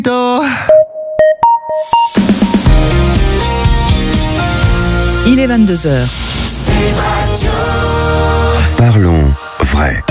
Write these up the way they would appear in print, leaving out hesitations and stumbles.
Il est 22h. Parlons vrai.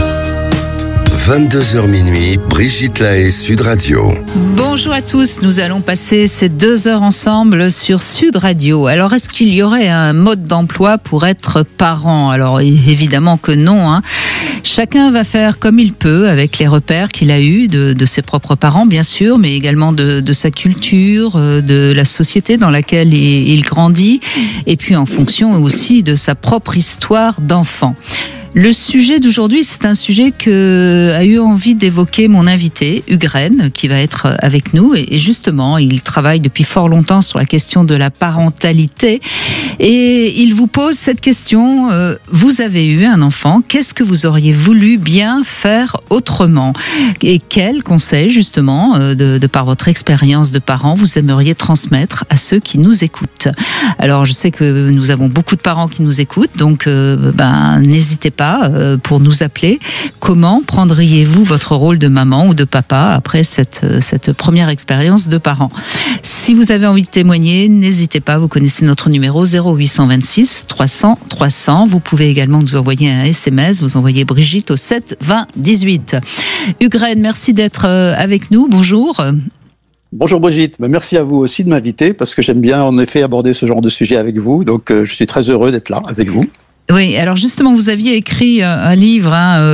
22h minuit, Brigitte Lahaie, Sud Radio. Bonjour à tous, nous allons passer ces 2 heures ensemble sur Sud Radio. Alors, est-ce qu'il y aurait un mode d'emploi pour être parent ? Alors, évidemment que non, hein. Chacun va faire comme il peut avec les repères qu'il a eus de ses propres parents, bien sûr, mais également de sa culture, de la société dans laquelle il grandit, et puis en fonction aussi de sa propre histoire d'enfant. Le sujet d'aujourd'hui, c'est un sujet que a eu envie d'évoquer mon invité, Hugues, qui va être avec nous. Et justement, il travaille depuis fort longtemps sur la question de la parentalité. Et il vous pose cette question. Vous avez eu un enfant. Qu'est-ce que vous auriez voulu bien faire autrement ? Et quels conseils, justement, de par votre expérience de parent, vous aimeriez transmettre à ceux qui nous écoutent ? Alors, je sais que nous avons beaucoup de parents qui nous écoutent. Donc, n'hésitez pas pour nous appeler. Comment prendriez-vous votre rôle de maman ou de papa après cette première expérience de parent ? Si vous avez envie de témoigner, n'hésitez pas, vous connaissez notre numéro 0826 300 300. Vous pouvez également nous envoyer un SMS, vous envoyez Brigitte au 7 20 18. Hugues, merci d'être avec nous. Bonjour. Bonjour Brigitte, merci à vous aussi de m'inviter parce que j'aime bien en effet aborder ce genre de sujet avec vous. Donc je suis très heureux d'être là avec vous. Oui, alors justement, vous aviez écrit un livre,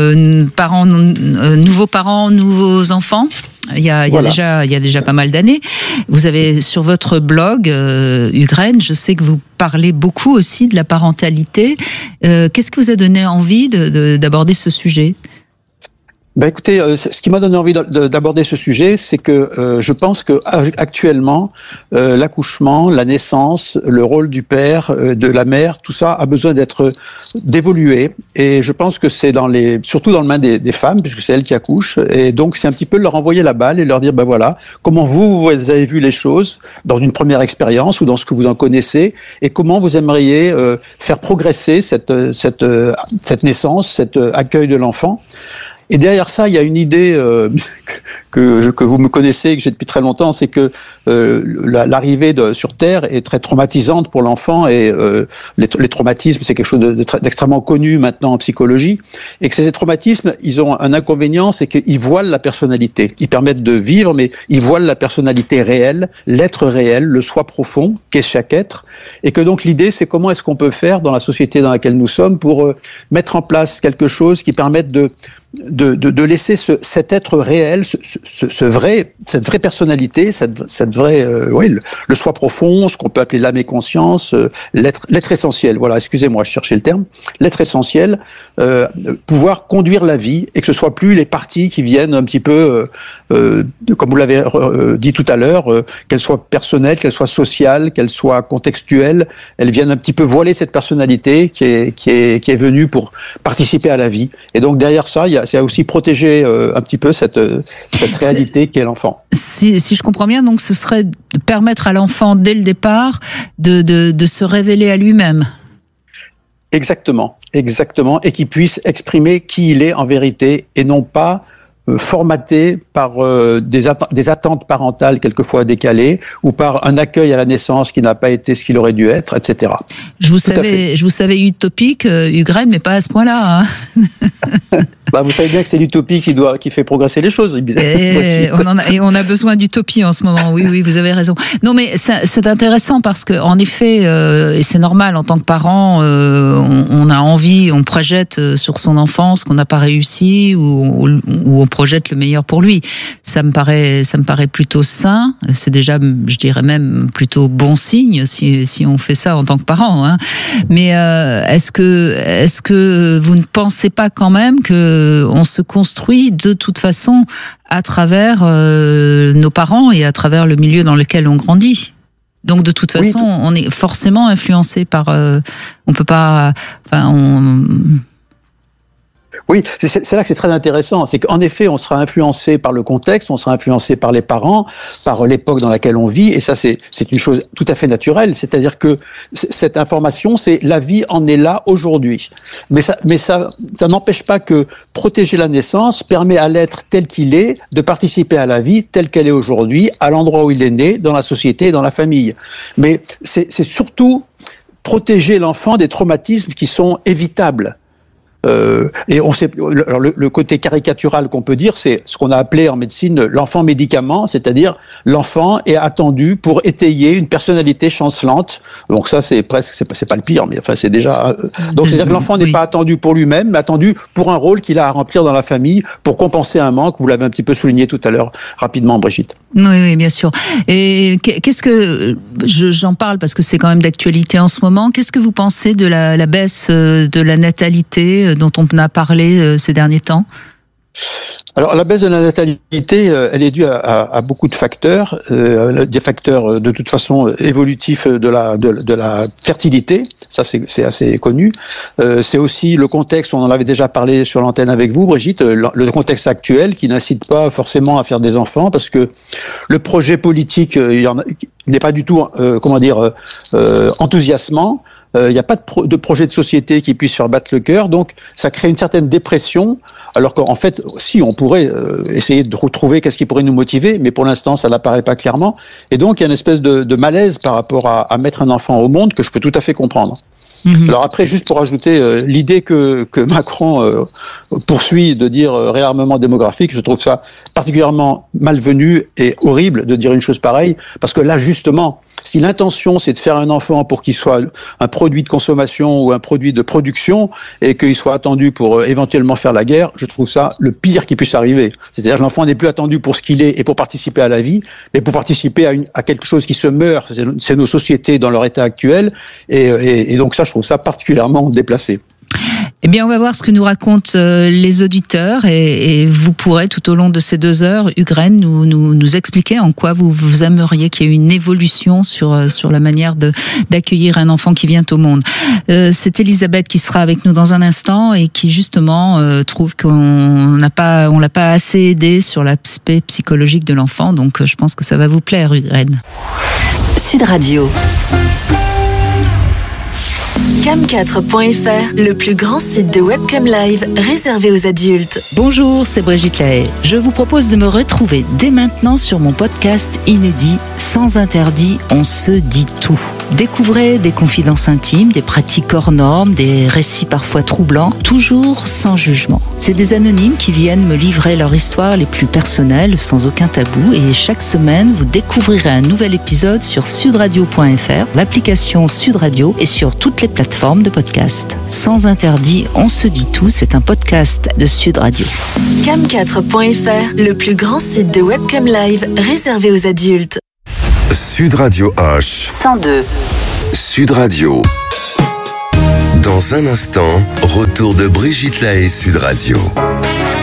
nouveaux parents, nouveaux enfants. Il y a déjà pas mal d'années. Vous avez sur votre blog, Hugues, je sais que vous parlez beaucoup aussi de la parentalité. Qu'est-ce qui vous a donné envie d'aborder ce sujet ? Écoutez, ce qui m'a donné envie d'aborder ce sujet, c'est que je pense que actuellement, l'accouchement, la naissance, le rôle du père, de la mère, tout ça a besoin d'évoluer. Et je pense que c'est surtout dans le main des femmes, puisque c'est elles qui accouchent. Et donc, c'est un petit peu leur envoyer la balle et leur dire, voilà, comment vous avez vu les choses dans une première expérience ou dans ce que vous en connaissez, et comment vous aimeriez faire progresser cette naissance, cet accueil de l'enfant. Et derrière ça, il y a une idée que vous me connaissez et que j'ai depuis très longtemps, c'est que l'arrivée sur Terre est très traumatisante pour l'enfant et les traumatismes, c'est quelque chose d'extrêmement connu maintenant en psychologie, et que ces traumatismes, ils ont un inconvénient, c'est qu'ils voilent la personnalité. Ils permettent de vivre, mais ils voilent la personnalité réelle, l'être réel, le soi profond qu'est chaque être, et que donc l'idée, c'est comment est-ce qu'on peut faire dans la société dans laquelle nous sommes pour mettre en place quelque chose qui permette de laisser cet être réel, cette vraie personnalité, cette vraie, le soi profond, ce qu'on peut appeler l'âme et conscience, l'être essentiel. Voilà, excusez-moi, je cherchais le terme. L'être essentiel, pouvoir conduire la vie et que ce soit plus les parties qui viennent un petit peu, comme vous l'avez dit tout à l'heure, qu'elles soient personnelles, qu'elles soient sociales, qu'elles soient contextuelles, elles viennent un petit peu voiler cette personnalité qui est venue pour participer à la vie. Et donc derrière ça, c'est aussi protéger un petit peu cette réalité qu'est l'enfant. Si je comprends bien, donc ce serait de permettre à l'enfant dès le départ de se révéler à lui-même. Exactement, et qu'il puisse exprimer qui il est en vérité et non pas formaté par des attentes parentales quelquefois décalées ou par un accueil à la naissance qui n'a pas été ce qu'il aurait dû être, etc. Je vous savais utopique, Hugues, mais pas à ce point-là. Hein. Vous savez bien que c'est l'utopie qui fait progresser les choses. Et on a besoin d'utopie en ce moment. Oui, vous avez raison. Non, mais c'est intéressant parce que, en effet, et c'est normal en tant que parent, on a envie, on projette sur son enfant ce qu'on n'a pas réussi ou on projette le meilleur pour lui. Ça me paraît plutôt sain. C'est déjà, je dirais même plutôt bon signe si on fait ça en tant que parent. Hein. Mais est-ce que vous ne pensez pas quand même que on se construit de toute façon à travers nos parents et à travers le milieu dans lequel on grandit. Donc de toute façon, on est forcément influencé par. On peut pas. Oui, c'est là que c'est très intéressant. C'est qu'en effet, on sera influencé par le contexte, on sera influencé par les parents, par l'époque dans laquelle on vit, et ça, c'est une chose tout à fait naturelle. C'est-à-dire que cette information, c'est la vie en est là aujourd'hui. Mais ça n'empêche pas que protéger la naissance permet à l'être tel qu'il est de participer à la vie telle qu'elle est aujourd'hui, à l'endroit où il est né, dans la société et dans la famille. Mais c'est surtout protéger l'enfant des traumatismes qui sont évitables. Et on sait, alors le côté caricatural qu'on peut dire, c'est ce qu'on a appelé en médecine l'enfant médicament, c'est-à-dire l'enfant est attendu pour étayer une personnalité chancelante. Donc ça, c'est presque, c'est pas le pire, mais enfin c'est déjà. Donc c'est-à-dire que l'enfant n'est pas attendu pour lui-même, mais attendu pour un rôle qu'il a à remplir dans la famille pour compenser un manque. Vous l'avez un petit peu souligné tout à l'heure rapidement, Brigitte. Oui, bien sûr. Et qu'est-ce que j'en parle parce que c'est quand même d'actualité en ce moment. Qu'est-ce que vous pensez de la baisse de la natalité dont on a parlé ces derniers temps? Alors la baisse de la natalité, elle est due à beaucoup de facteurs, des facteurs de toute façon évolutifs de la fertilité, ça c'est assez connu. C'est aussi le contexte, on en avait déjà parlé sur l'antenne avec vous, Brigitte, le contexte actuel qui n'incite pas forcément à faire des enfants parce que le projet politique n'est pas du tout enthousiasmant. Il n'y a pas de projet de société qui puisse faire battre le cœur, donc ça crée une certaine dépression, alors qu'en fait, si, on pourrait essayer de retrouver qu'est-ce qui pourrait nous motiver, mais pour l'instant, ça n'apparaît pas clairement. Et donc, il y a une espèce de malaise par rapport à mettre un enfant au monde que je peux tout à fait comprendre. Alors après, juste pour ajouter l'idée que Macron poursuit de dire réarmement démographique, je trouve ça particulièrement malvenu et horrible de dire une chose pareille, parce que là, justement, si l'intention c'est de faire un enfant pour qu'il soit un produit de consommation ou un produit de production et qu'il soit attendu pour éventuellement faire la guerre, je trouve ça le pire qui puisse arriver. C'est-à-dire que l'enfant n'est plus attendu pour ce qu'il est et pour participer à la vie, mais pour participer à quelque chose qui se meurt. C'est nos sociétés dans leur état actuel et donc ça, je trouve ça particulièrement déplacé. Eh bien, on va voir ce que nous racontent les auditeurs et vous pourrez tout au long de ces 2 heures, Hugues-Rennes, nous expliquer en quoi vous aimeriez qu'il y ait une évolution sur la manière d'accueillir un enfant qui vient au monde. C'est Elisabeth qui sera avec nous dans un instant et qui justement trouve qu'on l'a pas assez aidé sur l'aspect psychologique de l'enfant. Donc, je pense que ça va vous plaire, Hugues-Rennes. Sud Radio. Cam4.fr, le plus grand site de webcam live réservé aux adultes. Bonjour, c'est Brigitte Lahaye. Je vous propose de me retrouver dès maintenant sur mon podcast inédit Sans interdit, on se dit tout. Découvrez des confidences intimes, des pratiques hors normes, des récits parfois troublants, toujours sans jugement. C'est des anonymes qui viennent me livrer leur histoire les plus personnelles, sans aucun tabou. Et chaque semaine, vous découvrirez un nouvel épisode sur sudradio.fr, l'application Sud Radio et sur toutes les plateformes de podcast. Sans interdit, on se dit tout, c'est un podcast de Sud Radio. Cam4.fr, le plus grand site de webcam live réservé aux adultes. Sud Radio H 102. Sud Radio. Dans un instant, retour de Brigitte Lahaye Sud Radio.